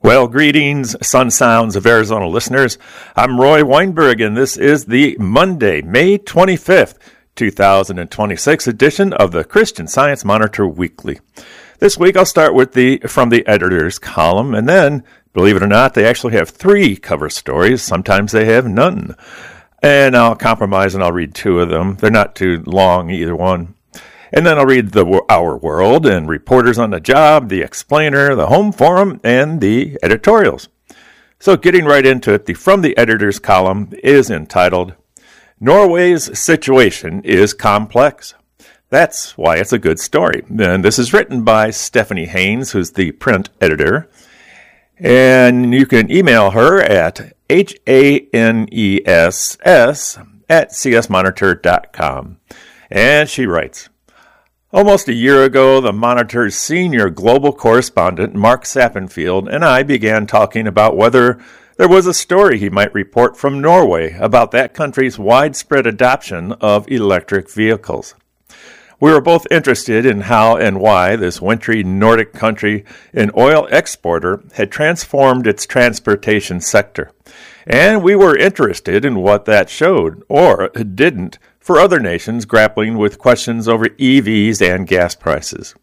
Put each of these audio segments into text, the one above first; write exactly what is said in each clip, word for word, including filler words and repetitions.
Well, greetings, Sun Sounds of Arizona listeners. I'm Roy Weinberg, and this is the Monday, May twenty-fifth, twenty twenty-six edition of the Christian Science Monitor Weekly. This week, I'll start with the From the Editor's column, and then, believe it or not, they actually have three cover stories. Sometimes they have none. And I'll compromise and I'll read two of them. They're not too long, either one. And then I'll read the Our World and Reporters on the Job, the Explainer, the Home Forum, and the editorials. So getting right into it, the From the Editor's column is entitled, Norway's Situation is Complex. That's why it's a good story. And this is written by Stephanie Haynes, who's the print editor. And you can email her at H A N E S S at C S monitor dot com. And she writes, Almost a year ago, the Monitor's senior global correspondent, Mark Sappenfield, and I began talking about whether there was a story he might report from Norway about that country's widespread adoption of electric vehicles. We were both interested in how and why this wintry Nordic country, an oil exporter, had transformed its transportation sector. And we were interested in what that showed, or didn't, for other nations grappling with questions over E Vs and gas prices.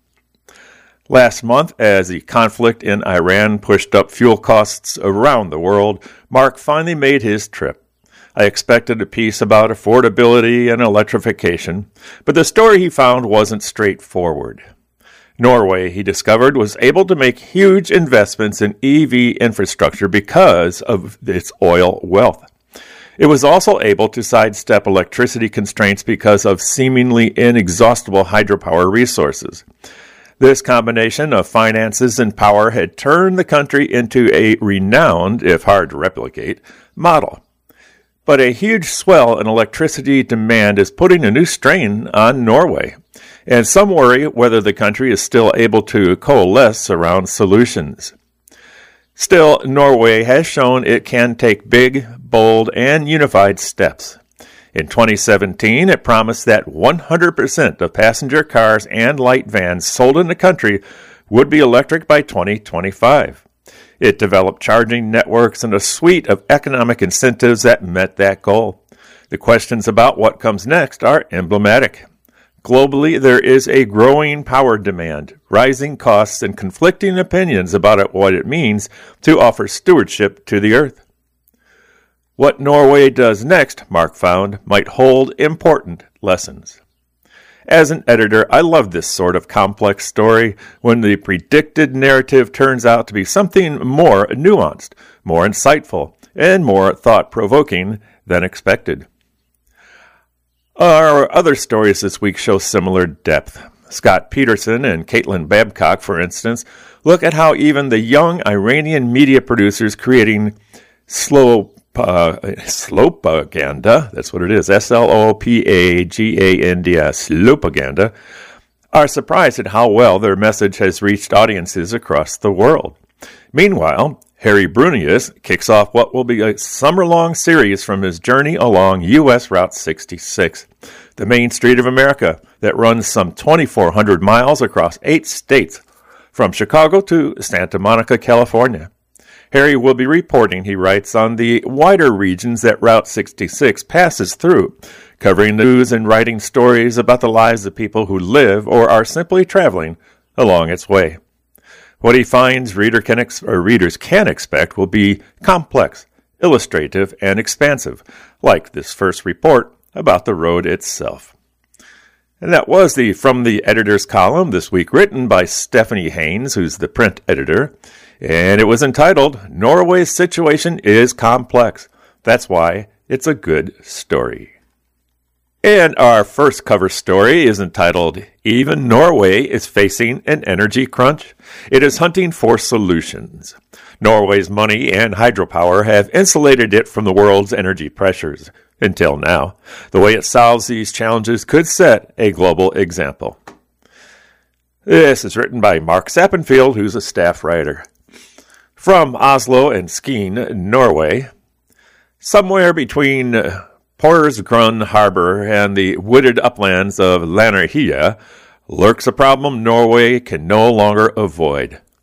Last month, as the conflict in Iran pushed up fuel costs around the world, Mark finally made his trip. I expected a piece about affordability and electrification, but the story he found wasn't straightforward. Norway, he discovered, was able to make huge investments in E V infrastructure because of its oil wealth. It was also able to sidestep electricity constraints because of seemingly inexhaustible hydropower resources. This combination of finances and power had turned the country into a renowned, if hard to replicate, model. But a huge swell in electricity demand is putting a new strain on Norway, and some worry whether the country is still able to coalesce around solutions. Still, Norway has shown it can take big, bold, and unified steps. In twenty seventeen, it promised that one hundred percent of passenger cars and light vans sold in the country would be electric by twenty twenty-five. It developed charging networks and a suite of economic incentives that met that goal. The questions about what comes next are emblematic. Globally, there is a growing power demand, rising costs, and conflicting opinions about it, what it means to offer stewardship to the earth. What Norway does next, Mark found, might hold important lessons. As an editor, I love this sort of complex story when the predicted narrative turns out to be something more nuanced, more insightful, and more thought-provoking than expected. Our other stories this week show similar depth. Scott Peterson and Caitlin Babcock, for instance, look at how even the young Iranian media producers creating slow uh, slopaganda, that's what it is, S L O P A G A N D S, slopaganda, are surprised at how well their message has reached audiences across the world. Meanwhile, Harry Brunius kicks off what will be a summer-long series from his journey along U S Route sixty-six, the main street of America that runs some twenty-four hundred miles across eight states, from Chicago to Santa Monica, California. Harry will be reporting, he writes, on the wider regions that Route sixty-six passes through, covering the news and writing stories about the lives of people who live or are simply traveling along its way. What he finds reader can ex- or readers can expect will be complex, illustrative, and expansive, like this first report about the road itself. And that was the From the Editor's column this week, written by Stephanie Haynes, who's the print editor, and it was entitled, Norway's Situation is Complex. That's why it's a good story. And our first cover story is entitled, Even Norway is Facing an Energy Crunch. It is hunting for solutions. Norway's money and hydropower have insulated it from the world's energy pressures. Until now, the way it solves these challenges could set a global example. This is written by Mark Sappenfield, who's a staff writer. From Oslo and Skien, Norway, somewhere between Porsgrunn Harbor and the wooded uplands of Lanarhia lurks a problem Norway can no longer avoid.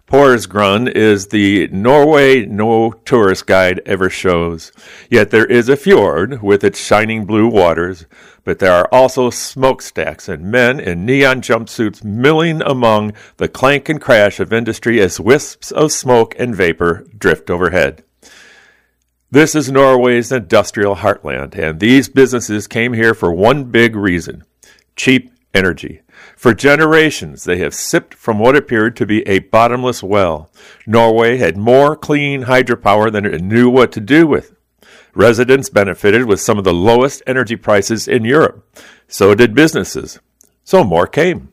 Porsgrunn is the Norway no tourist guide ever shows. Yet there is a fjord with its shining blue waters, but there are also smokestacks and men in neon jumpsuits milling among the clank and crash of industry as wisps of smoke and vapor drift overhead. This is Norway's industrial heartland, and these businesses came here for one big reason: cheap energy. For generations, they have sipped from what appeared to be a bottomless well. Norway had more clean hydropower than it knew what to do with. Residents benefited with some of the lowest energy prices in Europe. So did businesses. So more came.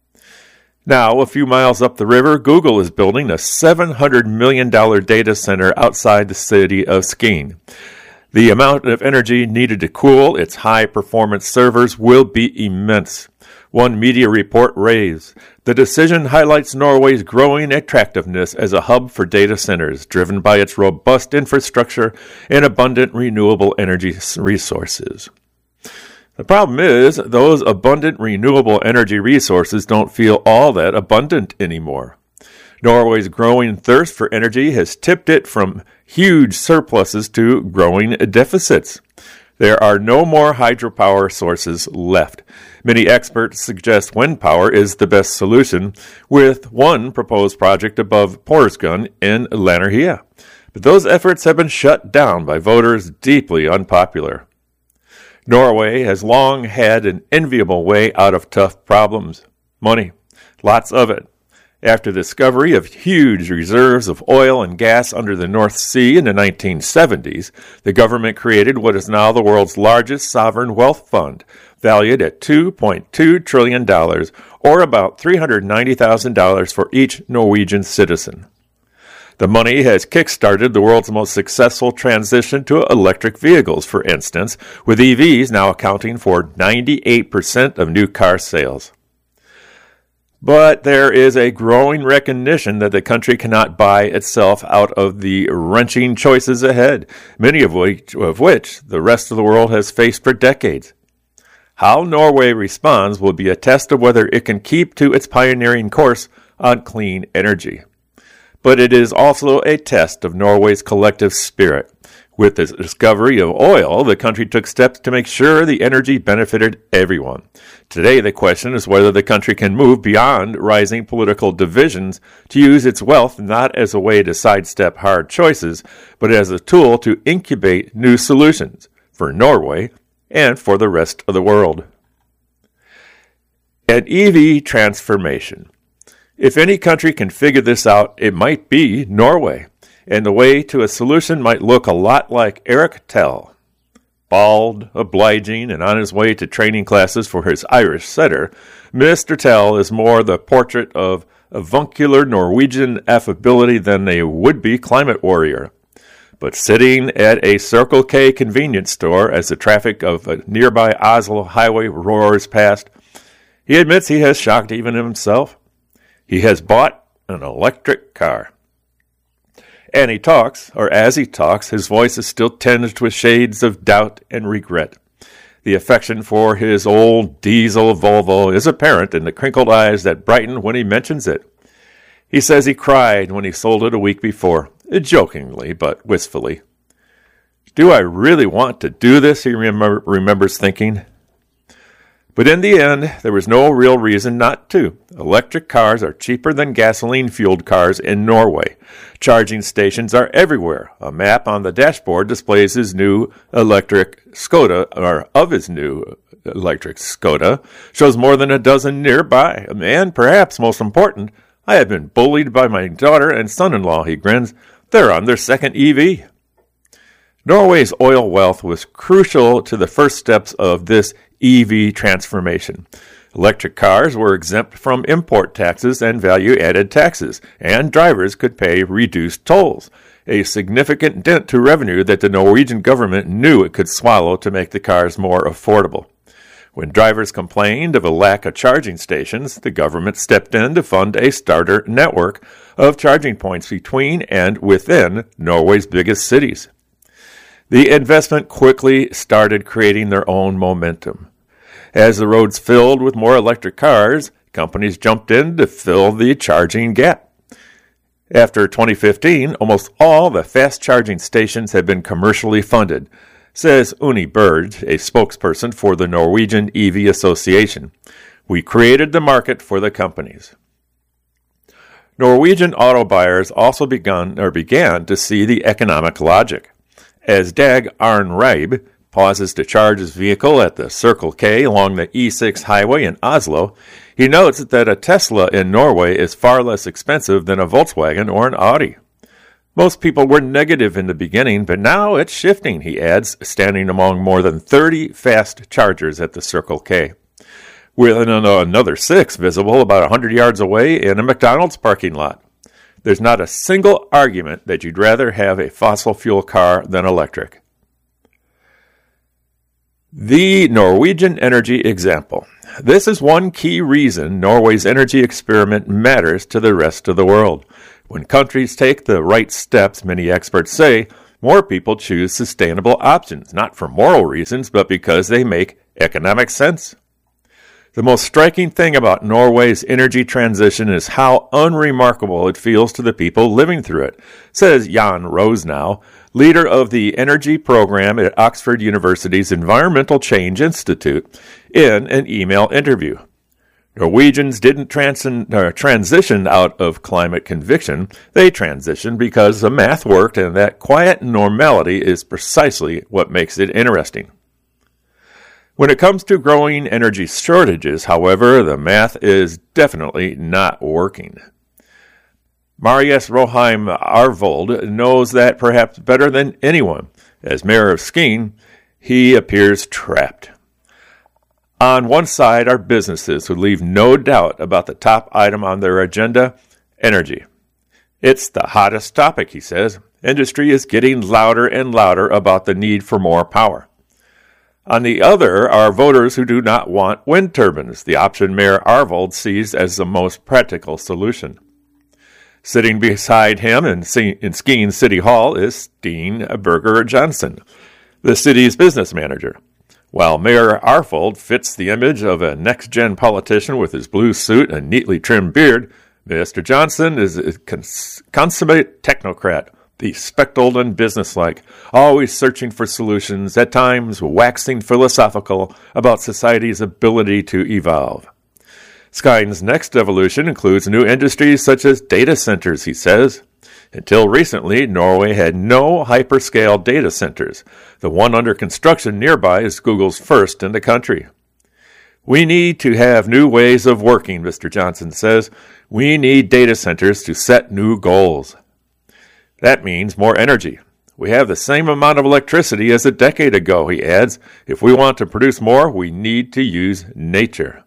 Now, a few miles up the river, Google is building a seven hundred million dollars data center outside the city of Skien. The amount of energy needed to cool its high-performance servers will be immense. One media report raves, the decision highlights Norway's growing attractiveness as a hub for data centers, driven by its robust infrastructure and abundant renewable energy resources. The problem is, those abundant renewable energy resources don't feel all that abundant anymore. Norway's growing thirst for energy has tipped it from huge surpluses to growing deficits. There are no more hydropower sources left. Many experts suggest wind power is the best solution, with one proposed project above Porsgrunn in Lanarhea. But those efforts have been shut down by voters deeply unpopular. Norway has long had an enviable way out of tough problems. Money. Lots of it. After the discovery of huge reserves of oil and gas under the North Sea in the nineteen seventies, the government created what is now the world's largest sovereign wealth fund, valued at two point two trillion dollars, or about three hundred ninety thousand dollars for each Norwegian citizen. The money has kick-started the world's most successful transition to electric vehicles, for instance, with E Vs now accounting for ninety-eight percent of new car sales. But there is a growing recognition that the country cannot buy itself out of the wrenching choices ahead, many of which, of which the rest of the world has faced for decades. How Norway responds will be a test of whether it can keep to its pioneering course on clean energy. But it is also a test of Norway's collective spirit. With the discovery of oil, the country took steps to make sure the energy benefited everyone. Today, the question is whether the country can move beyond rising political divisions to use its wealth not as a way to sidestep hard choices, but as a tool to incubate new solutions for Norway and for the rest of the world. An E V transformation. If any country can figure this out, it might be Norway. And the way to a solution might look a lot like Erik Tell. Bald, obliging, and on his way to training classes for his Irish setter, Mister Tell is more the portrait of avuncular Norwegian affability than a would-be climate warrior. But sitting at a Circle K convenience store as the traffic of a nearby Oslo highway roars past, he admits he has shocked even himself. He has bought an electric car. And he talks, or as he talks, his voice is still tinged with shades of doubt and regret. The affection for his old diesel Volvo is apparent in the crinkled eyes that brighten when he mentions it. He says he cried when he sold it a week before, jokingly but wistfully. Do I really want to do this, he remember, remembers thinking. But in the end, there was no real reason not to. Electric cars are cheaper than gasoline-fueled cars in Norway. Charging stations are everywhere. A map on the dashboard displays his new electric Skoda, or of his new electric Skoda, shows more than a dozen nearby. And perhaps most important, I have been bullied by my daughter and son-in-law, he grins. They're on their second E V. Norway's oil wealth was crucial to the first steps of this E V transformation. Electric cars were exempt from import taxes and value-added taxes, and drivers could pay reduced tolls, a significant dent to revenue that the Norwegian government knew it could swallow to make the cars more affordable. When drivers complained of a lack of charging stations, the government stepped in to fund a starter network of charging points between and within Norway's biggest cities. The investment quickly started creating their own momentum. As the roads filled with more electric cars, companies jumped in to fill the charging gap. After twenty fifteen, almost all the fast-charging stations have been commercially funded, says Uni Berg, a spokesperson for the Norwegian E V Association. We created the market for the companies. Norwegian auto buyers also begun or began to see the economic logic. As Dag Arne Reib pauses to charge his vehicle at the Circle K along the E six highway in Oslo, he notes that a Tesla in Norway is far less expensive than a Volkswagen or an Audi. Most people were negative in the beginning, but now it's shifting, he adds, standing among more than thirty fast chargers at the Circle K, with another six visible about one hundred yards away in a McDonald's parking lot. There's not a single argument that you'd rather have a fossil fuel car than electric. The Norwegian energy example. This is one key reason Norway's energy experiment matters to the rest of the world. When countries take the right steps, many experts say, more people choose sustainable options, not for moral reasons, but because they make economic sense. The most striking thing about Norway's energy transition is how unremarkable it feels to the people living through it, says Jan Rosnow, leader of the energy program at Oxford University's Environmental Change Institute, in an email interview. Norwegians didn't transi- uh, transition out of climate conviction. They transitioned because the math worked, and that quiet normality is precisely what makes it interesting. When it comes to growing energy shortages, however, the math is definitely not working. Marius Roheim Arvold knows that perhaps better than anyone. As mayor of Skien, he appears trapped. On one side are businesses who leave no doubt about the top item on their agenda, energy. It's the hottest topic, he says. Industry is getting louder and louder about the need for more power. On the other are voters who do not want wind turbines, the option Mayor Arvold sees as the most practical solution. Sitting beside him in, in Skien City Hall is Steen Berger Johnson, the city's business manager. While Mayor Arvold fits the image of a next-gen politician with his blue suit and neatly trimmed beard, Mister Johnson is a cons- consummate technocrat, the spectacled and businesslike, always searching for solutions, at times waxing philosophical about society's ability to evolve. Skien's next evolution includes new industries such as data centers, he says. Until recently, Norway had no hyperscale data centers. The one under construction nearby is Google's first in the country. We need to have new ways of working, Mister Johnson says. We need data centers to set new goals. That means more energy. We have the same amount of electricity as a decade ago, he adds. If we want to produce more, we need to use nature.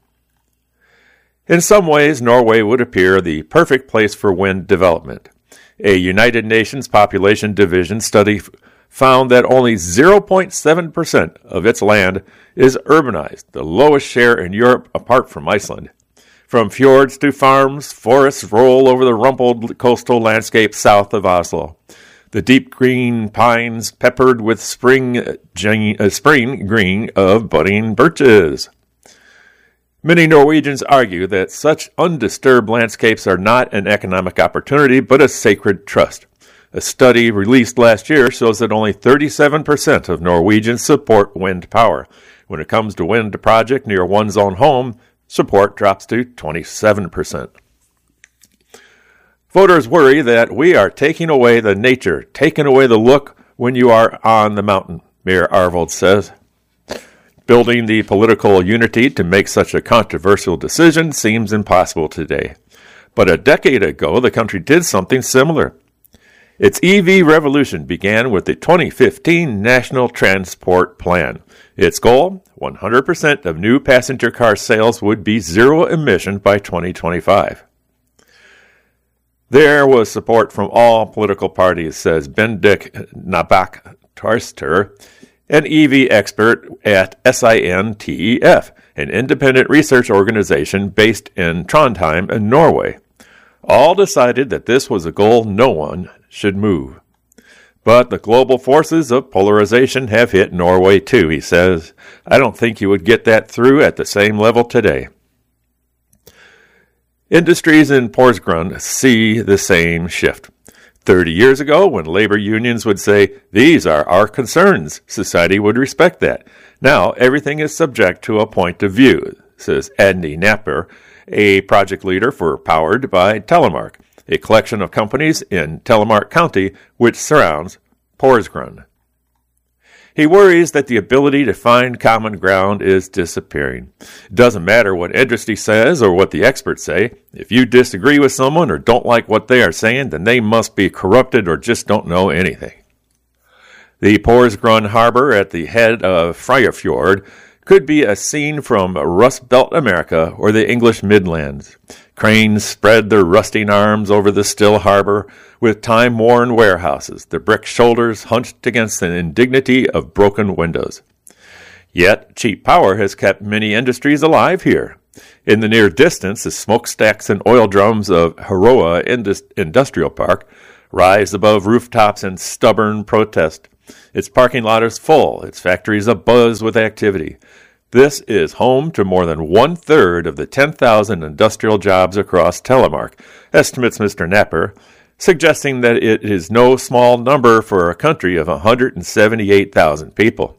In some ways, Norway would appear the perfect place for wind development. A United Nations Population Division study f- found that only zero point seven percent of its land is urbanized, the lowest share in Europe apart from Iceland. From fjords to farms, forests roll over the rumpled coastal landscape south of Oslo. The deep green pines peppered with spring, uh, spring green of budding birches. Many Norwegians argue that such undisturbed landscapes are not an economic opportunity, but a sacred trust. A study released last year shows that only thirty-seven percent of Norwegians support wind power. When it comes to wind project near one's own home, support drops to twenty-seven percent. Voters worry that we are taking away the nature, taking away the look when you are on the mountain, Mayor Arvold says. Building the political unity to make such a controversial decision seems impossible today. But a decade ago, the country did something similar. Its E V revolution began with the twenty fifteen National Transport Plan. Its goal, one hundred percent of new passenger car sales would be zero emission by twenty twenty-five. There was support from all political parties, says Bendik Nabak Tarster, an E V expert at SINTEF, an independent research organization based in Trondheim in Norway. All decided that this was a goal no one should move. But the global forces of polarization have hit Norway too, he says. I don't think you would get that through at the same level today. Industries in Porsgrunn see the same shift. Thirty years ago, when labor unions would say, "These are our concerns," society would respect that. Now, everything is subject to a point of view, says Andy Napper, a project leader for Powered by Telemark, a collection of companies in Telemark County which surrounds Porsgrunn. He worries that the ability to find common ground is disappearing. It doesn't matter what industry says or what the experts say. If you disagree with someone or don't like what they are saying, then they must be corrupted or just don't know anything. The Porsgrunn harbor at the head of Fryafjord could be a scene from Rust Belt America or the English Midlands. Cranes spread their rusting arms over the still harbor with time-worn warehouses, their brick shoulders hunched against an indignity of broken windows. Yet, cheap power has kept many industries alive here. In the near distance, the smokestacks and oil drums of Heroa Indus- Industrial Park rise above rooftops in stubborn protest. Its parking lot is full, its factories abuzz with activity. This is home to more than one-third of the ten thousand industrial jobs across Telemark, estimates Mister Napper, suggesting that it is no small number for a country of one hundred seventy-eight thousand people.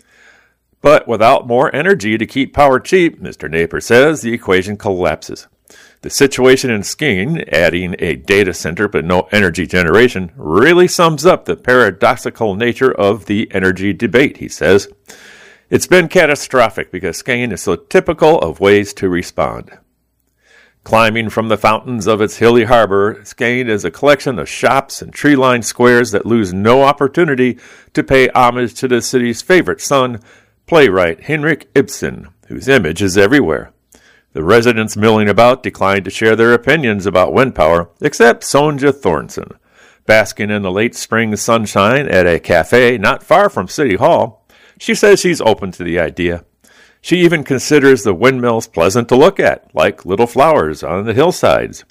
But without more energy to keep power cheap, Mister Napper says, the equation collapses. The situation in Skien, adding a data center but no energy generation, really sums up the paradoxical nature of the energy debate, he says. It's been catastrophic because Skien is so typical of ways to respond. Climbing from the fountains of its hilly harbor, Skien is a collection of shops and tree-lined squares that lose no opportunity to pay homage to the city's favorite son, playwright Henrik Ibsen, whose image is everywhere. The residents milling about declined to share their opinions about wind power, except Sonja Thornson, basking in the late spring sunshine at a cafe not far from City Hall. She says she's open to the idea. She even considers the windmills pleasant to look at, like little flowers on the hillsides.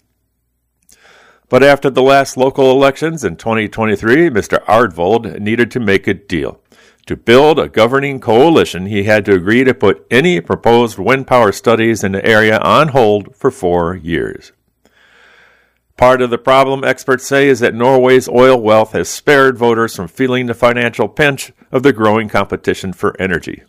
But after the last local elections in twenty twenty-three, Mister Ardvold needed to make a deal. To build a governing coalition, he had to agree to put any proposed wind power studies in the area on hold for four years. Part of the problem, experts say, is that Norway's oil wealth has spared voters from feeling the financial pinch of the growing competition for energy.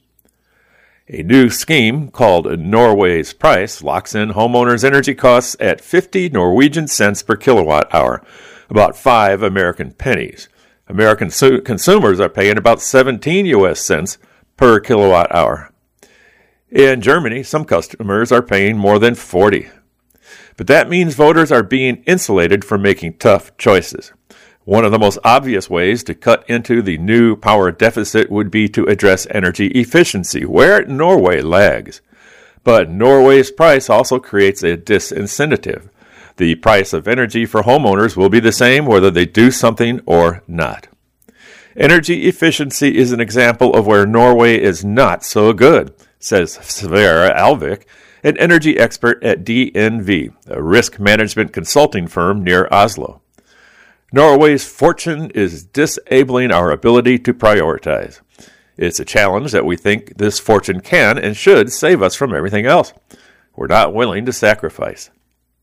A new scheme called Norway's Price locks in homeowners' energy costs at fifty Norwegian cents per kilowatt hour, about five American pennies. American su- consumers are paying about seventeen U S cents per kilowatt hour. In Germany, some customers are paying more than forty. But that means voters are being insulated from making tough choices. One of the most obvious ways to cut into the new power deficit would be to address energy efficiency, where Norway lags. But Norway's price also creates a disincentive. The price of energy for homeowners will be the same whether they do something or not. Energy efficiency is an example of where Norway is not so good, says Sverre Alvik, an energy expert at D N V, a risk management consulting firm near Oslo. Norway's fortune is disabling our ability to prioritize. It's a challenge that we think this fortune can and should save us from everything else. We're not willing to sacrifice.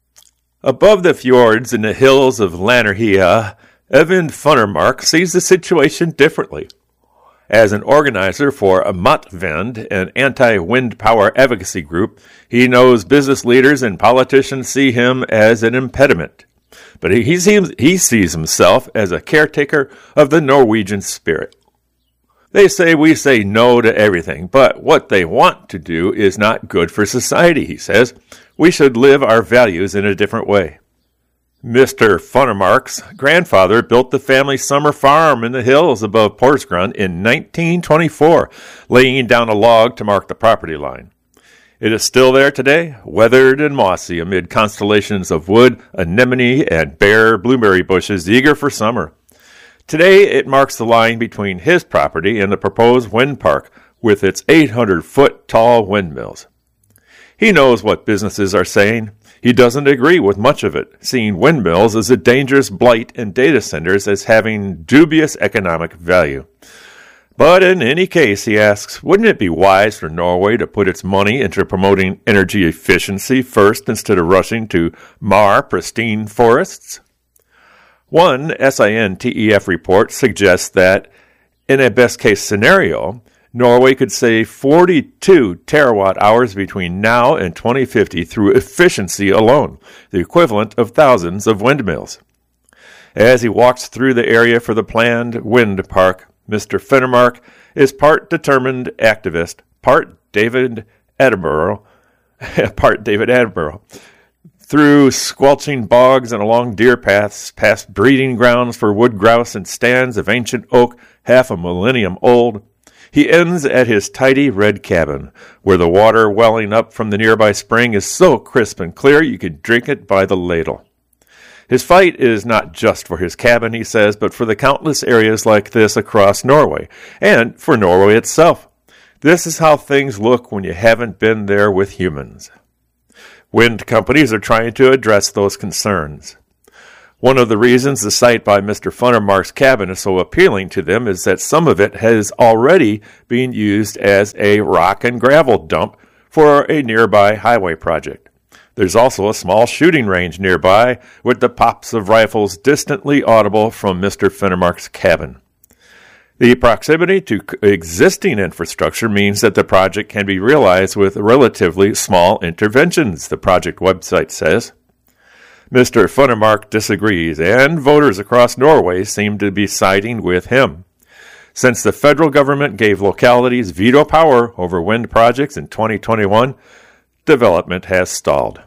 Above the fjords in the hills of Lanarhia, Evan Funnermark sees the situation differently. As an organizer for Motvend, an anti-wind power advocacy group, he knows business leaders and politicians see him as an impediment. But he seems he sees himself as a caretaker of the Norwegian spirit. They say we say no to everything, but what they want to do is not good for society, he says. We should live our values in a different way. Mister Funnermark's grandfather built the family summer farm in the hills above Porsgrunn in nineteen twenty-four, laying down a log to mark the property line. It is still there today, weathered and mossy amid constellations of wood, anemone, and bare blueberry bushes eager for summer. Today, it marks the line between his property and the proposed wind park with its eight hundred foot tall windmills. He knows what businesses are saying. He doesn't agree with much of it, seeing windmills as a dangerous blight and data centers as having dubious economic value. But in any case, he asks, wouldn't it be wise for Norway to put its money into promoting energy efficiency first instead of rushing to mar pristine forests? One SINTEF report suggests that, in a best-case scenario, Norway could save forty-two terawatt hours between now and twenty fifty through efficiency alone, the equivalent of thousands of windmills. As he walks through the area for the planned wind park, Mister Finnermark is part determined activist, part David Attenborough, part David Attenborough. Through squelching bogs and along deer paths, past breeding grounds for wood grouse and stands of ancient oak half a millennium old, he ends at his tidy red cabin, where the water welling up from the nearby spring is so crisp and clear you can drink it by the ladle. His fight is not just for his cabin, he says, but for the countless areas like this across Norway, and for Norway itself. This is how things look when you haven't been there with humans. Wind companies are trying to address those concerns. One of the reasons the site by Mister Finnermark's cabin is so appealing to them is that some of it has already been used as a rock and gravel dump for a nearby highway project. There's also a small shooting range nearby, with the pops of rifles distantly audible from Mister Finnermark's cabin. The proximity to existing infrastructure means that the project can be realized with relatively small interventions, the project website says. Mister Finnermark disagrees, and voters across Norway seem to be siding with him. Since the federal government gave localities veto power over wind projects in twenty twenty-one, development has stalled.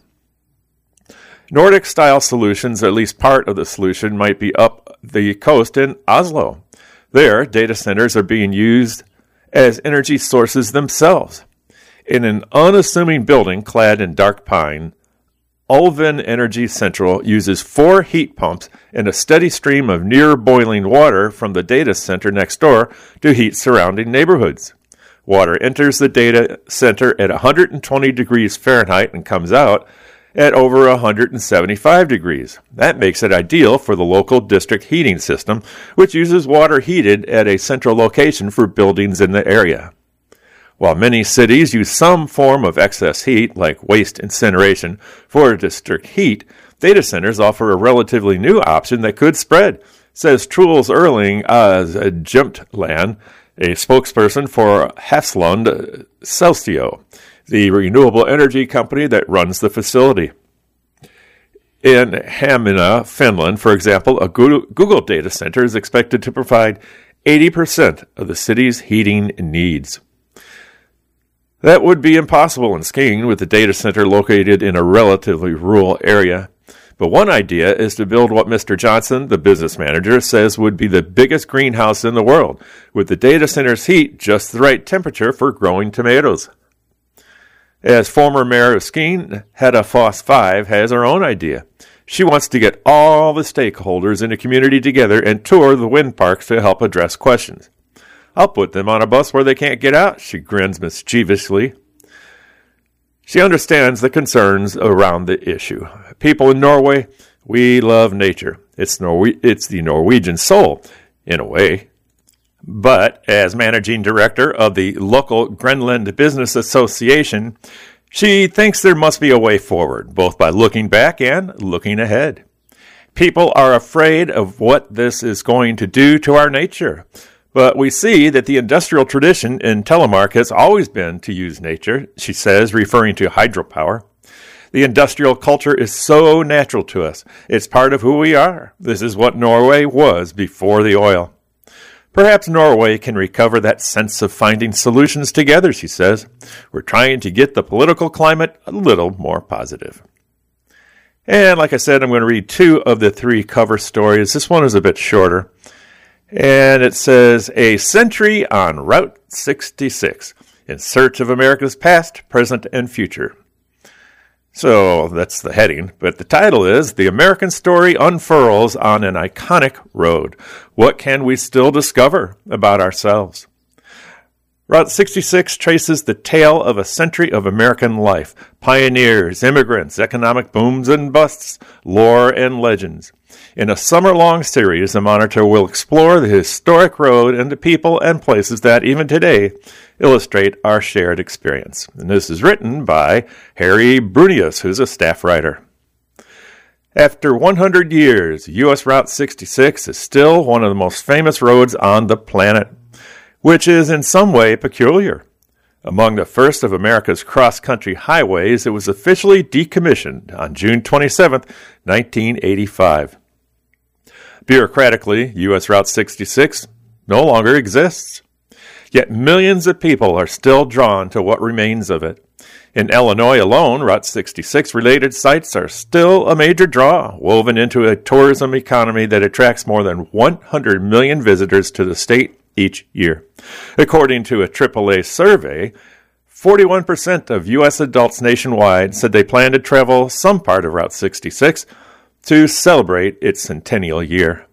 Nordic-style solutions, at least part of the solution, might be up the coast in Oslo. There, data centers are being used as energy sources themselves. In an unassuming building clad in dark pine, Ulven Energy Central uses four heat pumps and a steady stream of near-boiling water from the data center next door to heat surrounding neighborhoods. Water enters the data center at one hundred twenty degrees Fahrenheit and comes out at over one hundred seventy-five degrees. That makes it ideal for the local district heating system, which uses water heated at a central location for buildings in the area. While many cities use some form of excess heat, like waste incineration, for district heat, data centers offer a relatively new option that could spread, says Truls Erling as Jemtland, a spokesperson for Hafslund Celsio, the renewable energy company that runs the facility. In Hamina, Finland, for example, a Google data center is expected to provide eighty percent of the city's heating needs. That would be impossible in skiing with the data center located in a relatively rural area. But one idea is to build what Mister Johnson, the business manager, says would be the biggest greenhouse in the world, with the data center's heat just the right temperature for growing tomatoes. As former mayor of Skien, Hedda Foss five has her own idea. She wants to get all the stakeholders in the community together and tour the wind parks to help address questions. I'll put them on a bus where they can't get out, she grins mischievously. She understands the concerns around the issue. People in Norway, we love nature. It's, Norwe- it's the Norwegian soul, in a way. But as managing director of the local Grenland Business Association, she thinks there must be a way forward, both by looking back and looking ahead. People are afraid of what this is going to do to our nature. But we see that the industrial tradition in Telemark has always been to use nature, she says, referring to hydropower. The industrial culture is so natural to us. It's part of who we are. This is what Norway was before the oil. Perhaps Norway can recover that sense of finding solutions together, she says. We're trying to get the political climate a little more positive. And like I said, I'm going to read two of the three cover stories. This one is a bit shorter. And it says, A Century on Route sixty-six, in search of America's past, present, and future. So that's the heading, but the title is, The American Story Unfurls on an Iconic Road. What can we still discover about ourselves? Route sixty-six traces the tale of a century of American life, pioneers, immigrants, economic booms and busts, lore and legends. In a summer-long series, the Monitor will explore the historic road and the people and places that, even today, illustrate our shared experience. And this is written by Harry Brunius, who's a staff writer. After one hundred years, U S Route sixty-six is still one of the most famous roads on the planet, which is in some way peculiar. Among the first of America's cross-country highways, it was officially decommissioned on June twenty-seventh, nineteen eighty-five. Bureaucratically, U S Route sixty-six no longer exists. Yet millions of people are still drawn to what remains of it. In Illinois alone, Route sixty-six-related sites are still a major draw, woven into a tourism economy that attracts more than one hundred million visitors to the state each year. According to a triple A survey, forty-one percent of U S adults nationwide said they plan to travel some part of Route sixty-six to celebrate its centennial year.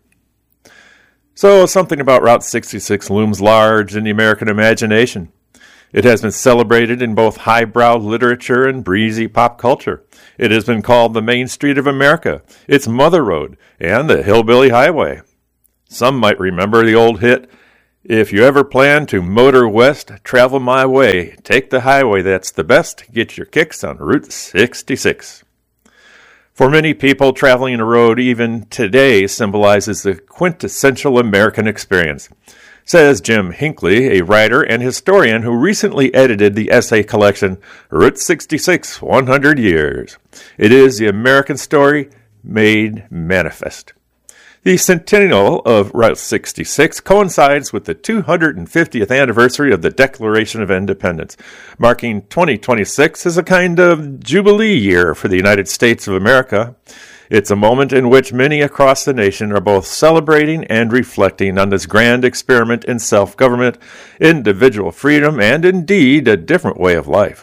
So something about Route sixty-six looms large in the American imagination. It has been celebrated in both highbrow literature and breezy pop culture. It has been called the Main Street of America, its Mother Road, and the Hillbilly Highway. Some might remember the old hit, "If you ever plan to motor west, travel my way. Take the highway that's the best. Get your kicks on Route sixty-six." For many people, traveling a road even today symbolizes the quintessential American experience, says Jim Hinckley, a writer and historian who recently edited the essay collection Route sixty-six, one hundred years. It is the American story made manifest. The centennial of Route sixty-six coincides with the two hundred fiftieth anniversary of the Declaration of Independence, marking twenty twenty-six as a kind of jubilee year for the United States of America. It's a moment in which many across the nation are both celebrating and reflecting on this grand experiment in self-government, individual freedom, and indeed a different way of life.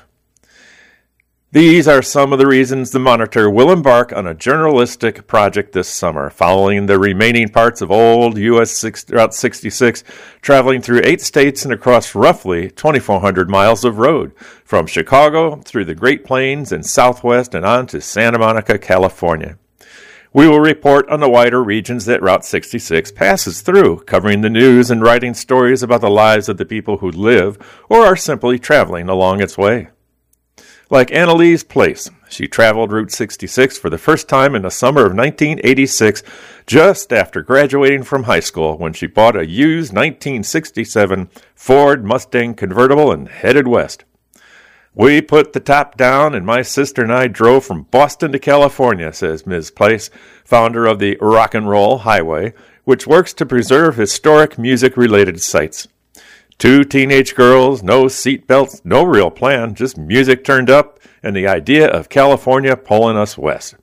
These are some of the reasons the Monitor will embark on a journalistic project this summer, following the remaining parts of old U S Route sixty-six, traveling through eight states and across roughly twenty-four hundred miles of road, from Chicago through the Great Plains and Southwest and on to Santa Monica, California. We will report on the wider regions that Route sixty-six passes through, covering the news and writing stories about the lives of the people who live or are simply traveling along its way. Like Annalise Place, she traveled Route sixty-six for the first time in the summer of nineteen eighty-six, just after graduating from high school, when she bought a used nineteen sixty-seven Ford Mustang convertible and headed west. "We put the top down, and my sister and I drove from Boston to California," says Miz Place, founder of the Rock and Roll Highway, which works to preserve historic music-related sites. Two teenage girls, no seat belts, no real plan, just music turned up, and the idea of California pulling us west.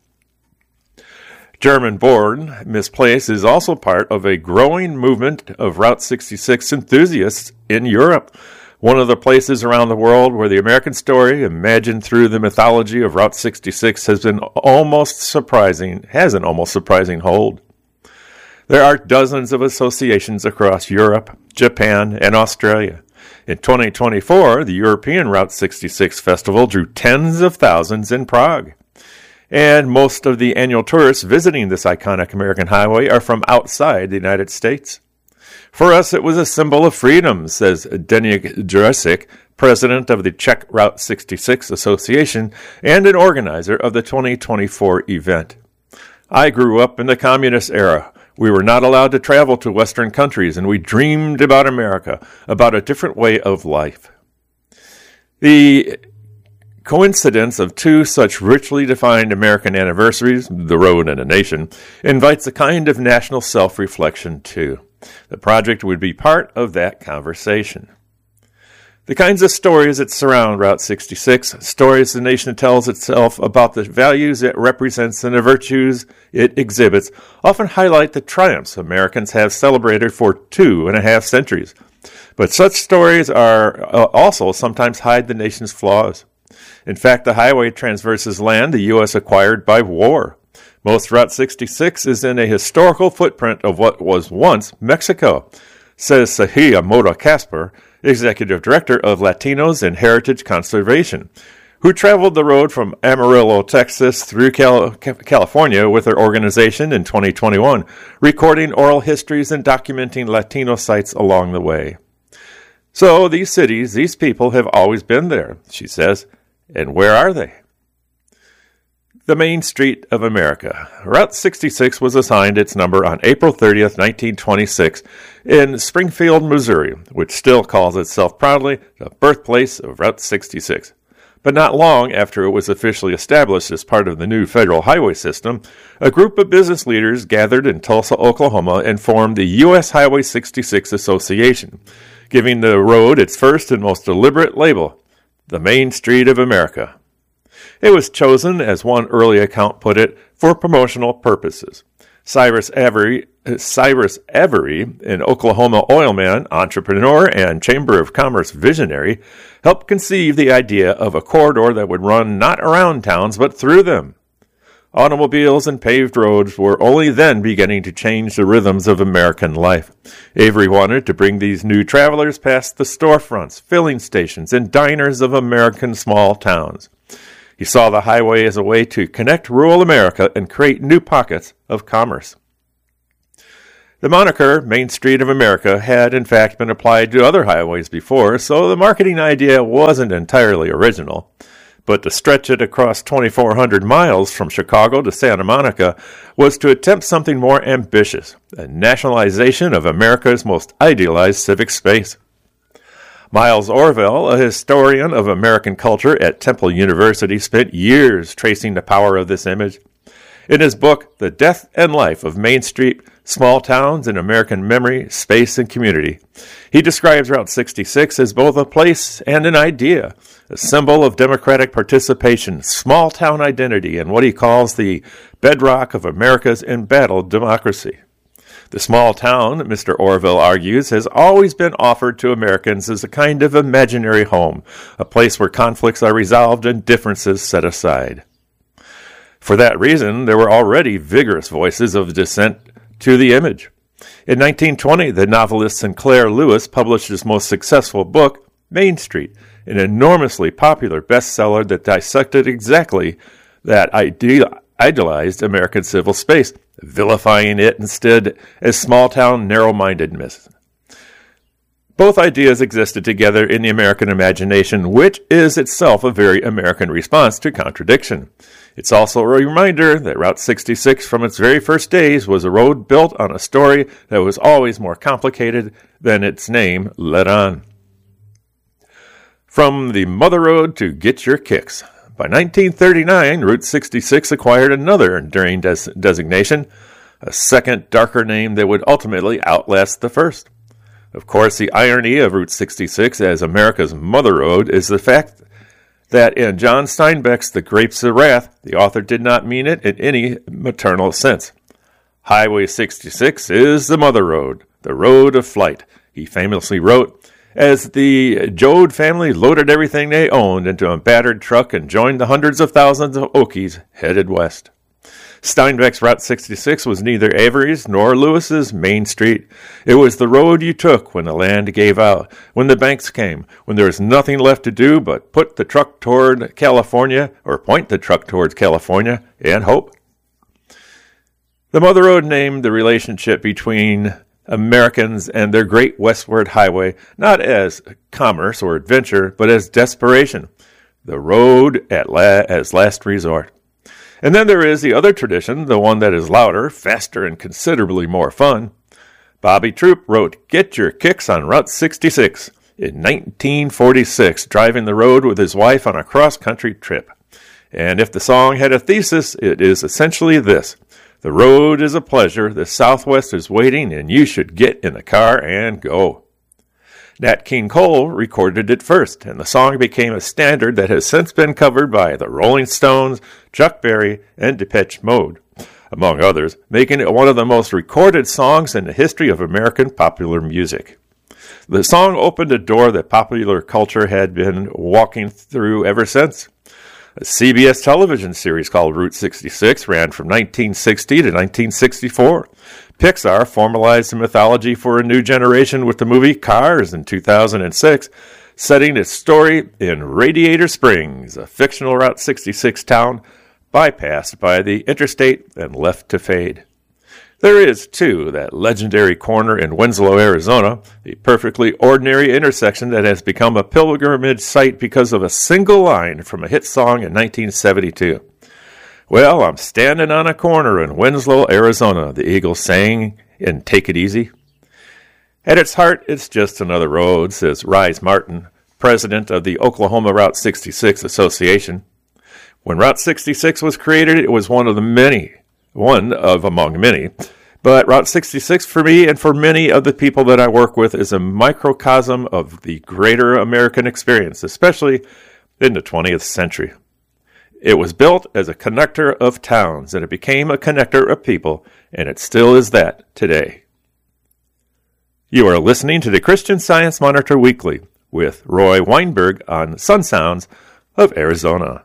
German-born, Miz Place is also part of a growing movement of Route sixty-six enthusiasts in Europe, one of the places around the world where the American story, imagined through the mythology of Route sixty-six, has been almost surprising, has an almost surprising hold. There are dozens of associations across Europe, Japan, and Australia. In twenty twenty-four, the European Route sixty-six Festival drew tens of thousands in Prague. And most of the annual tourists visiting this iconic American highway are from outside the United States. "For us, it was a symbol of freedom," says Deník Jurasik, president of the Czech Route sixty-six Association and an organizer of the twenty twenty-four event. "I grew up in the communist era. We were not allowed to travel to Western countries, and we dreamed about America, about a different way of life." The coincidence of two such richly defined American anniversaries, the road and a nation, invites a kind of national self-reflection, too. The project would be part of that conversation. The kinds of stories that surround Route sixty-six, stories the nation tells itself about the values it represents and the virtues it exhibits, often highlight the triumphs Americans have celebrated for two and a half centuries. But such stories are uh, also sometimes hide the nation's flaws. In fact, the highway traverses land the U S acquired by war. Most Route sixty-six is in a historical footprint of what was once Mexico, says Sahia Mota Casper, Executive Director of Latinos and Heritage Conservation, who traveled the road from Amarillo, Texas through Cal- California with their organization in twenty twenty-one, recording oral histories and documenting Latino sites along the way. So these cities, these people have always been there, she says. And where are they? The Main Street of America. Route sixty-six was assigned its number on April thirtieth, nineteen twenty-six, in Springfield, Missouri, which still calls itself proudly the birthplace of Route sixty-six. But not long after it was officially established as part of the new federal highway system, a group of business leaders gathered in Tulsa, Oklahoma, and formed the U S Highway sixty-six Association, giving the road its first and most deliberate label, the Main Street of America. It was chosen, as one early account put it, for promotional purposes. Cyrus Avery, Cyrus Avery, an Oklahoma oilman, entrepreneur, and Chamber of Commerce visionary, helped conceive the idea of a corridor that would run not around towns, but through them. Automobiles and paved roads were only then beginning to change the rhythms of American life. Avery wanted to bring these new travelers past the storefronts, filling stations, and diners of American small towns. He saw the highway as a way to connect rural America and create new pockets of commerce. The moniker Main Street of America had in fact been applied to other highways before, so the marketing idea wasn't entirely original. But to stretch it across twenty-four hundred miles from Chicago to Santa Monica was to attempt something more ambitious, a nationalization of America's most idealized civic space. Miles Orville, a historian of American culture at Temple University, spent years tracing the power of this image. In his book, The Death and Life of Main Street, Small Towns in American Memory, Space, and Community, he describes Route sixty-six as both a place and an idea, a symbol of democratic participation, small-town identity, and what he calls the bedrock of America's embattled democracy. The small town, Mister Orville argues, has always been offered to Americans as a kind of imaginary home, a place where conflicts are resolved and differences set aside. For that reason, there were already vigorous voices of dissent to the image. In nineteen twenty, the novelist Sinclair Lewis published his most successful book, Main Street, an enormously popular bestseller that dissected exactly that ideal. idealized American civil space, vilifying it instead as small-town narrow-mindedness. Both ideas existed together in the American imagination, which is itself a very American response to contradiction. It's also a reminder that Route sixty-six from its very first days was a road built on a story that was always more complicated than its name let on. From the Mother Road to Get Your Kicks. By nineteen thirty-nine, Route sixty-six acquired another enduring des- designation, a second, darker name that would ultimately outlast the first. Of course, the irony of Route sixty-six as America's Mother Road is the fact that in John Steinbeck's The Grapes of Wrath, the author did not mean it in any maternal sense. Highway sixty-six is the Mother Road, the road of flight, he famously wrote, as the Joad family loaded everything they owned into a battered truck and joined the hundreds of thousands of Okies headed west. Steinbeck's Route sixty-six was neither Avery's nor Lewis's Main Street. It was the road you took when the land gave out, when the banks came, when there was nothing left to do but put the truck toward California, or point the truck towards California, and hope. The Mother Road named the relationship between Americans and their great westward highway not as commerce or adventure, but as desperation, the road at la- as last resort. And then there is the other tradition, the one that is louder, faster, and considerably more fun. Bobby Troup wrote Get Your Kicks on Route sixty-six in nineteen forty-six, driving the road with his wife on a cross-country trip. And if the song had a thesis, it is essentially this: the road is a pleasure, the Southwest is waiting, and you should get in the car and go. Nat King Cole recorded it first, and the song became a standard that has since been covered by the Rolling Stones, Chuck Berry, and Depeche Mode, among others, making it one of the most recorded songs in the history of American popular music. The song opened a door that popular culture had been walking through ever since. A C B S television series called Route sixty-six ran from nineteen sixty to nineteen sixty-four. Pixar formalized the mythology for a new generation with the movie Cars in two thousand six. setting its story in Radiator Springs, a fictional Route sixty-six town bypassed by the interstate and left to fade. There is, too, that legendary corner in Winslow, Arizona, the perfectly ordinary intersection that has become a pilgrimage site because of a single line from a hit song in nineteen seventy-two. Well, I'm standing on a corner in Winslow, Arizona, the Eagles sang in Take It Easy. At its heart, it's just another road, says Rise Martin, president of the Oklahoma Route sixty-six Association. When Route sixty-six was created, it was one of the many One of among many. But Route sixty-six for me and for many of the people that I work with is a microcosm of the greater American experience, especially in the twentieth century. It was built as a connector of towns, and it became a connector of people, and it still is that today. You are listening to the Christian Science Monitor Weekly with Roy Weinberg on Sun Sounds of Arizona.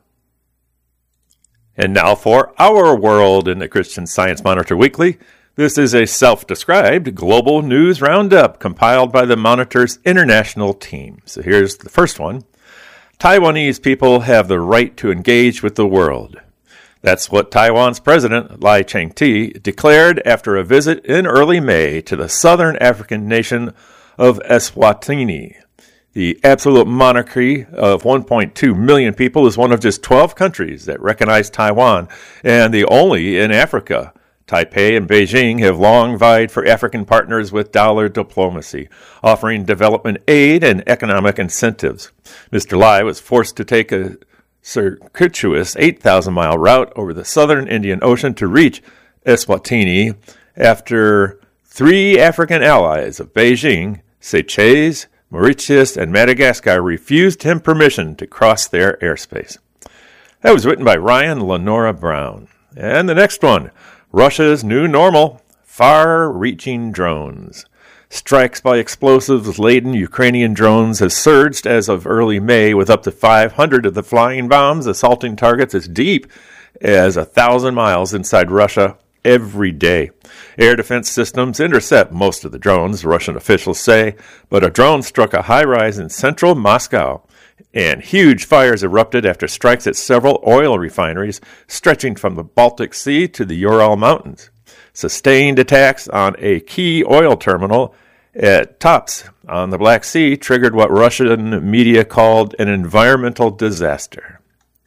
And now for our world in the Christian Science Monitor Weekly. This is a self-described global news roundup compiled by the Monitor's international team. So here's the first one. Taiwanese people have the right to engage with the world. That's what Taiwan's president, Lai Ching-te, declared after a visit in early May to the southern African nation of Eswatini. The absolute monarchy of one point two million people is one of just twelve countries that recognize Taiwan, and the only in Africa. Taipei and Beijing have long vied for African partners with dollar diplomacy, offering development aid and economic incentives. Mister Lai was forced to take a circuitous eight thousand mile route over the southern Indian Ocean to reach Eswatini after three African allies of Beijing, Seychelles, Mauritius, and Madagascar refused him permission to cross their airspace. That was written by Ryan Lenora Brown. And the next one, Russia's new normal, far-reaching drones. Strikes by explosives-laden Ukrainian drones has surged as of early May, with up to five hundred of the flying bombs assaulting targets as deep as a thousand miles inside Russia every day. Air defense systems intercept most of the drones, Russian officials say, but a drone struck a high-rise in central Moscow, and huge fires erupted after strikes at several oil refineries stretching from the Baltic Sea to the Ural Mountains. Sustained attacks on a key oil terminal at Tops on the Black Sea triggered what Russian media called an environmental disaster.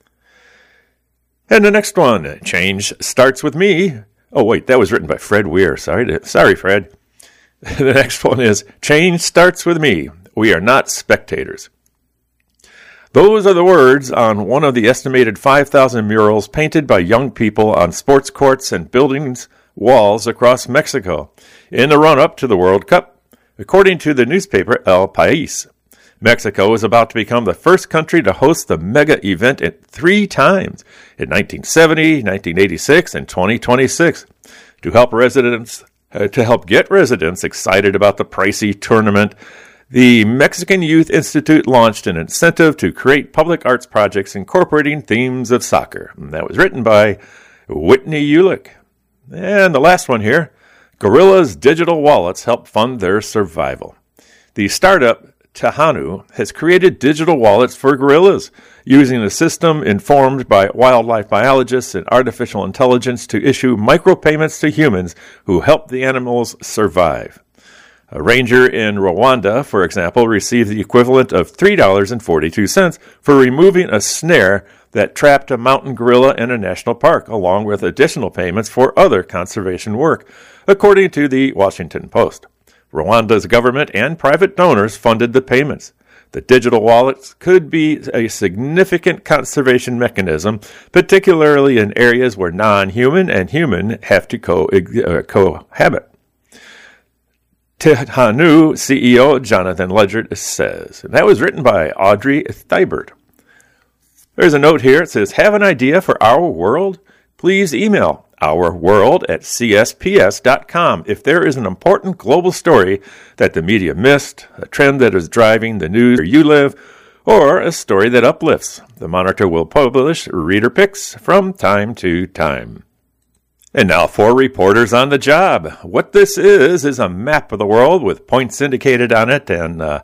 And the next one, change starts with me. Oh, wait, that was written by Fred Weir. Sorry, to, sorry, Fred. The next one is, change starts with me. We are not spectators. Those are the words on one of the estimated five thousand murals painted by young people on sports courts and buildings' walls across Mexico in the run-up to the World Cup, according to the newspaper El País. Mexico is about to become the first country to host the mega event at three times, in nineteen seventy, nineteen eighty-six, and twenty twenty-six. To help residents, uh, to help get residents excited about the pricey tournament, the Mexican Youth Institute launched an incentive to create public arts projects incorporating themes of soccer. And that was written by Whitney Ulick. And the last one here, Gorilla's digital wallets help fund their survival. The startup Tahanu has created digital wallets for gorillas, using a system informed by wildlife biologists and artificial intelligence to issue micropayments to humans who help the animals survive. A ranger in Rwanda, for example, received the equivalent of three dollars and forty-two cents for removing a snare that trapped a mountain gorilla in a national park, along with additional payments for other conservation work, according to the Washington Post. Rwanda's government and private donors funded the payments. The digital wallets could be a significant conservation mechanism, particularly in areas where non-human and human have to co- uh, cohabit. Tahanu C E O Jonathan Ledgert says, and that was written by Audrey Thibert. There's a note here. It says, have an idea for our world? Please email ourworld at c s p s dot com if there is an important global story that the media missed, a trend that is driving the news where you live, or a story that uplifts. The Monitor will publish reader picks from time to time. And now for Reporters on the Job. What this is, is a map of the world with points indicated on it, and uh,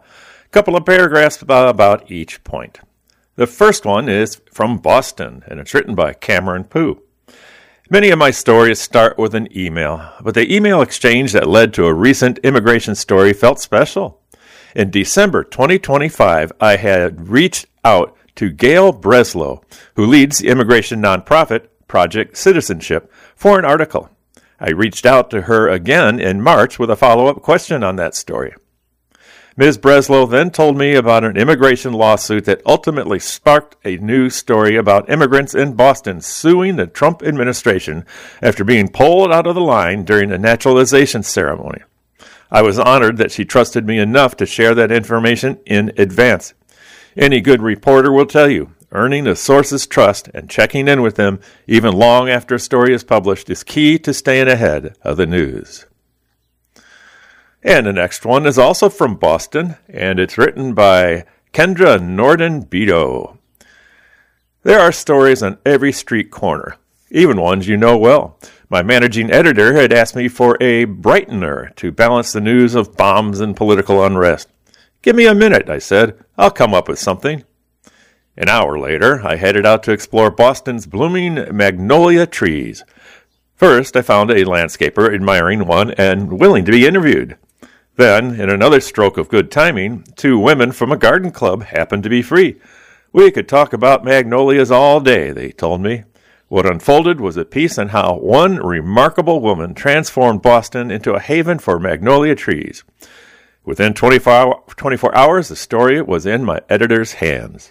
A couple of paragraphs about each point. The first one is from Boston, and it's written by Cameron Pooh. Many of my stories start with an email, but the email exchange that led to a recent immigration story felt special. In December twenty twenty-five, I had reached out to Gail Breslow, who leads the immigration nonprofit Project Citizenship, for an article. I reached out to her again in March with a follow-up question on that story. Miz Breslow then told me about an immigration lawsuit that ultimately sparked a news story about immigrants in Boston suing the Trump administration after being pulled out of the line during a naturalization ceremony. I was honored that she trusted me enough to share that information in advance. Any good reporter will tell you, earning a source's trust and checking in with them even long after a story is published is key to staying ahead of the news. And the next one is also from Boston, and it's written by Kendra Norden-Beto. There are stories on every street corner, even ones you know well. My managing editor had asked me for a brightener to balance the news of bombs and political unrest. Give me a minute, I said. I'll come up with something. An hour later, I headed out to explore Boston's blooming magnolia trees. First, I found a landscaper admiring one and willing to be interviewed. Then, in another stroke of good timing, two women from a garden club happened to be free. We could talk about magnolias all day, they told me. What unfolded was a piece on how one remarkable woman transformed Boston into a haven for magnolia trees. Within twenty-four hours, the story was in my editor's hands.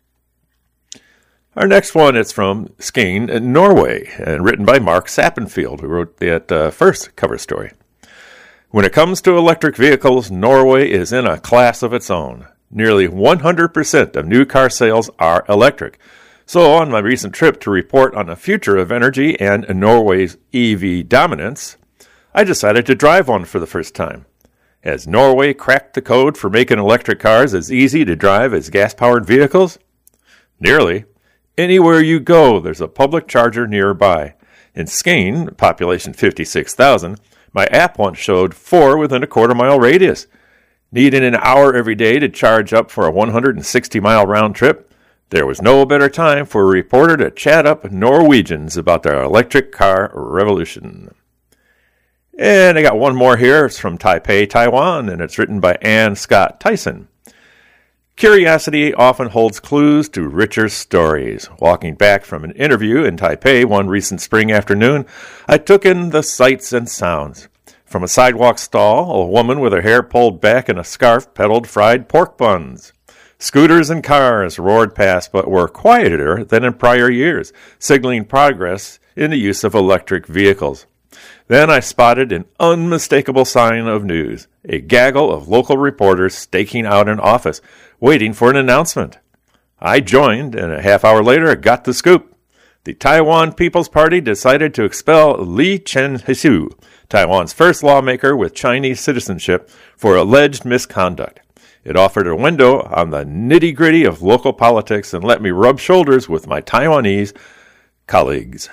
Our next one is from Skien, Norway, and written by Mark Sappenfield, who wrote that uh, first cover story. When it comes to electric vehicles, Norway is in a class of its own. Nearly one hundred percent of new car sales are electric. So on my recent trip to report on the future of energy and Norway's E V dominance, I decided to drive one for the first time. Has Norway cracked the code for making electric cars as easy to drive as gas-powered vehicles? Nearly. Anywhere you go, there's a public charger nearby. In Skien, population fifty-six thousand, my app once showed four within a quarter-mile radius. Needing an hour every day to charge up for a one hundred sixty mile round trip, there was no better time for a reporter to chat up Norwegians about their electric car revolution. And I got one more here. It's from Taipei, Taiwan, and it's written by Ann Scott Tyson. Curiosity often holds clues to richer stories. Walking back from an interview in Taipei one recent spring afternoon, I took in the sights and sounds. From a sidewalk stall, a woman with her hair pulled back in a scarf peddled fried pork buns. Scooters and cars roared past but were quieter than in prior years, signaling progress in the use of electric vehicles. Then I spotted an unmistakable sign of news, a gaggle of local reporters staking out an office, waiting for an announcement. I joined, and a half hour later got the scoop. The Taiwan People's Party decided to expel Lee Chen-hsu, Taiwan's first lawmaker with Chinese citizenship, for alleged misconduct. It offered a window on the nitty-gritty of local politics and let me rub shoulders with my Taiwanese colleagues.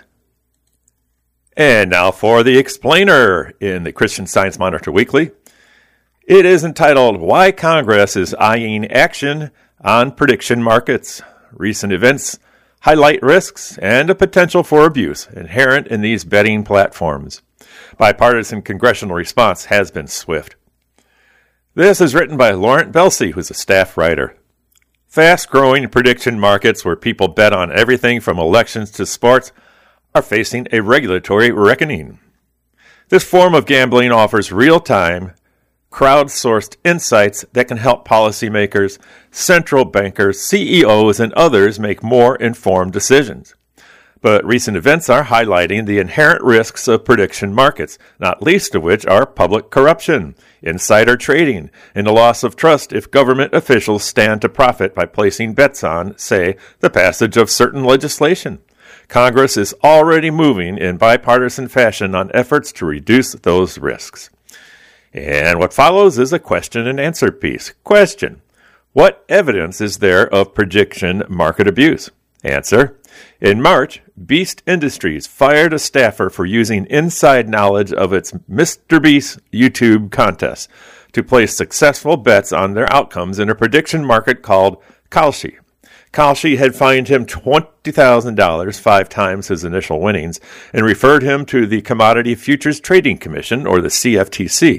And now for the explainer in the Christian Science Monitor Weekly. It is entitled, Why Congress is Eyeing Action on Prediction Markets. Recent events highlight risks and a potential for abuse inherent in these betting platforms. Bipartisan congressional response has been swift. This is written by Laurent Belsey, who's a staff writer. Fast-growing prediction markets where people bet on everything from elections to sports are facing a regulatory reckoning. This form of gambling offers real-time, crowdsourced insights that can help policymakers, central bankers, C E Os, and others make more informed decisions. But recent events are highlighting the inherent risks of prediction markets, not least of which are public corruption, insider trading, and the loss of trust if government officials stand to profit by placing bets on, say, the passage of certain legislation. Congress is already moving in bipartisan fashion on efforts to reduce those risks. And what follows is a question and answer piece. Question: what evidence is there of prediction market abuse? Answer: in March, Beast Industries fired a staffer for using inside knowledge of its Mister Beast YouTube contest to place successful bets on their outcomes in a prediction market called Kalshi. Kalshi had fined him twenty thousand dollars, five times his initial winnings, and referred him to the Commodity Futures Trading Commission, or the C F T C.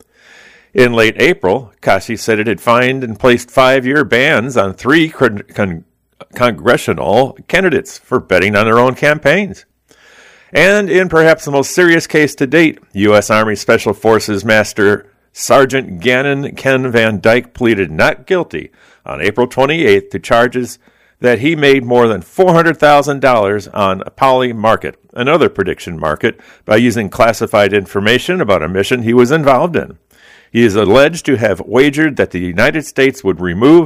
In late April, Kalshi said it had fined and placed five-year bans on three con- con- congressional candidates for betting on their own campaigns. And in perhaps the most serious case to date, U S. Army Special Forces Master Sergeant Gannon Ken Van Dyke pleaded not guilty on April twenty-eighth to charges that he made more than four hundred thousand dollars on Polymarket, another prediction market, by using classified information about a mission he was involved in. He is alleged to have wagered that the United States would remove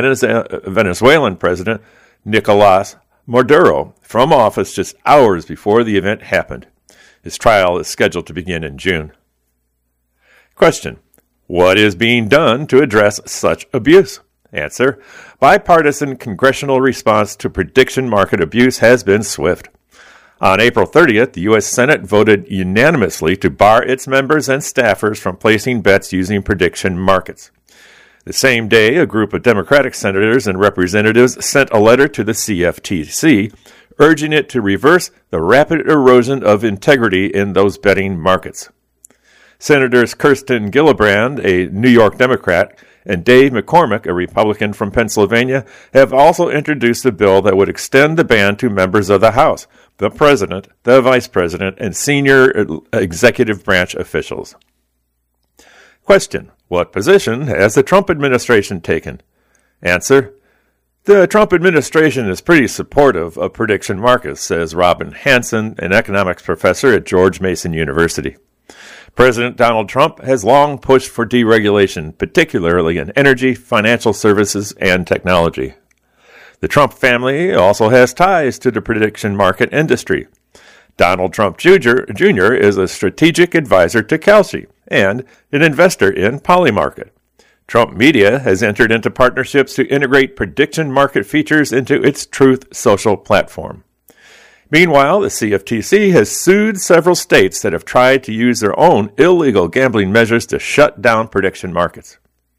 Venezuelan President Nicolas Maduro from office just hours before the event happened. His trial is scheduled to begin in June. Question: what is being done to address such abuse? Answer: bipartisan congressional response to prediction market abuse has been swift. On April thirtieth, the U S. Senate voted unanimously to bar its members and staffers from placing bets using prediction markets. The same day, a group of Democratic senators and representatives sent a letter to the C F T C urging it to reverse the rapid erosion of integrity in those betting markets. Senators Kirsten Gillibrand, a New York Democrat, and Dave McCormick, a Republican from Pennsylvania, have also introduced a bill that would extend the ban to members of the House, the President, the Vice President, and senior executive branch officials. Question: what position has the Trump administration taken? Answer: the Trump administration is pretty supportive of prediction markets, says Robin Hanson, an economics professor at George Mason University. President Donald Trump has long pushed for deregulation, particularly in energy, financial services, and technology. The Trump family also has ties to the prediction market industry. Donald Trump Junior Junior is a strategic advisor to Kalshi and an investor in Polymarket. Trump Media has entered into partnerships to integrate prediction market features into its Truth Social platform. Meanwhile, the C F T C has sued several states that have tried to use their own illegal gambling measures to shut down prediction markets.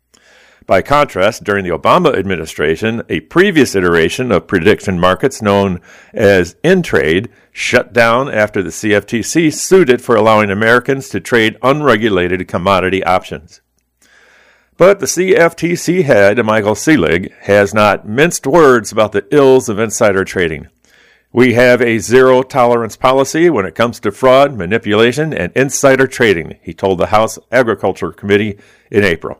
By contrast, during the Obama administration, a previous iteration of prediction markets known as InTrade shut down after the C F T C sued it for allowing Americans to trade unregulated commodity options. But the C F T C head, Michael Selig, has not minced words about the ills of insider trading. We have a zero-tolerance policy when it comes to fraud, manipulation, and insider trading, he told the House Agriculture Committee in April.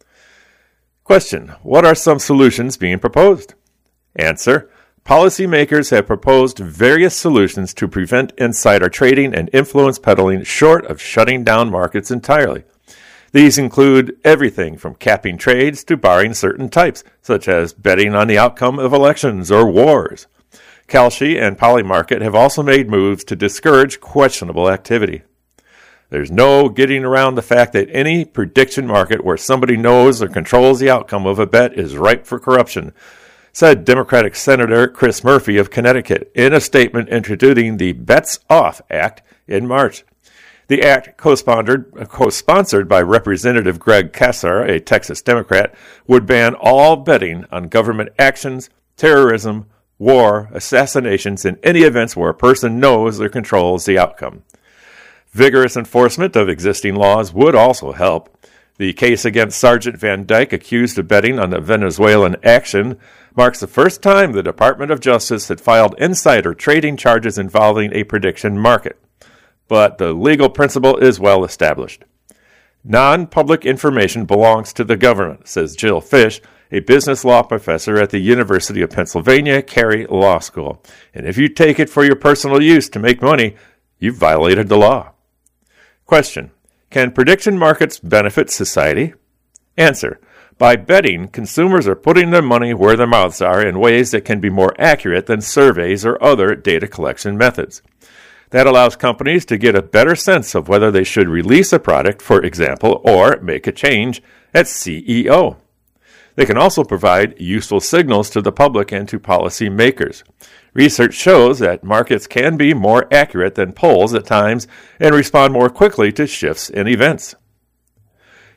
Question: what are some solutions being proposed? Answer: policymakers have proposed various solutions to prevent insider trading and influence peddling short of shutting down markets entirely. These include everything from capping trades to barring certain types, such as betting on the outcome of elections or wars. Kalshi and Polymarket have also made moves to discourage questionable activity. There's no getting around the fact that any prediction market where somebody knows or controls the outcome of a bet is ripe for corruption, said Democratic Senator Chris Murphy of Connecticut in a statement introducing the Bets Off Act in March. The act, co-sponsored, co-sponsored by Representative Greg Casar, a Texas Democrat, would ban all betting on government actions, terrorism, war, assassinations, and any events where a person knows or controls the outcome. Vigorous enforcement of existing laws would also help. The case against Sergeant Van Dyke, accused of betting on the Venezuelan action, marks the first time the Department of Justice had filed insider trading charges involving a prediction market. But the legal principle is well established. Non-public information belongs to the government, says Jill Fish, a business law professor at the University of Pennsylvania Carey Law School. And if you take it for your personal use to make money, you've violated the law. Question: can prediction markets benefit society? Answer: by betting, consumers are putting their money where their mouths are in ways that can be more accurate than surveys or other data collection methods. That allows companies to get a better sense of whether they should release a product, for example, or make a change at C E O. They can also provide useful signals to the public and to policymakers. Research shows that markets can be more accurate than polls at times and respond more quickly to shifts in events.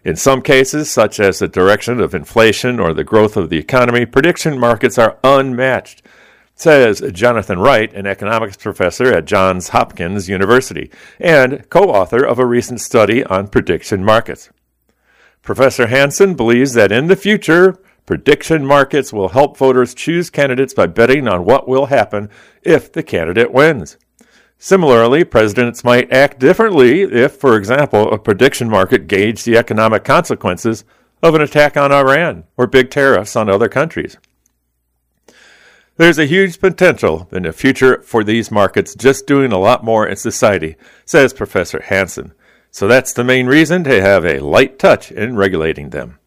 In some cases, such as the direction of inflation or the growth of the economy, prediction markets are unmatched, says Jonathan Wright, an economics professor at Johns Hopkins University and co-author of a recent study on prediction markets. Professor Hansen believes that in the future, prediction markets will help voters choose candidates by betting on what will happen if the candidate wins. Similarly, presidents might act differently if, for example, a prediction market gauged the economic consequences of an attack on Iran or big tariffs on other countries. There's a huge potential in the future for these markets just doing a lot more in society, says Professor Hansen. So that's the main reason to have a light touch in regulating them.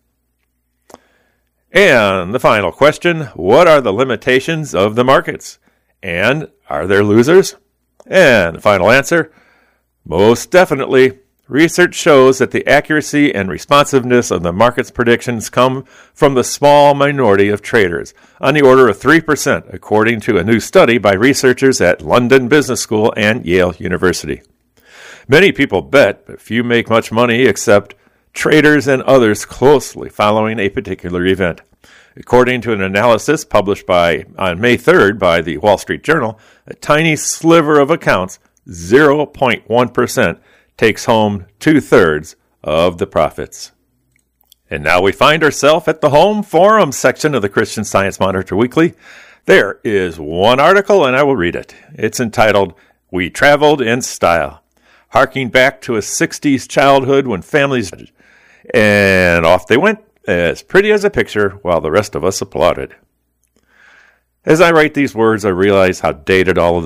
And the final question, what are the limitations of the markets? And are there losers? And the final answer, most definitely. Research shows that the accuracy and responsiveness of the market's predictions come from the small minority of traders, on the order of three percent, according to a new study by researchers at London Business School and Yale University. Many people bet, but few make much money except traders and others closely following a particular event. According to an analysis published by on May third by the Wall Street Journal, a tiny sliver of accounts, zero point one percent, takes home two-thirds of the profits. And now we find ourselves at the home forum section of the Christian Science Monitor Weekly. There is one article, and I will read it. It's entitled, We Traveled in Style, harking back to a sixties childhood when families... And off they went, as pretty as a picture, while the rest of us applauded. As I write these words, I realize how dated all of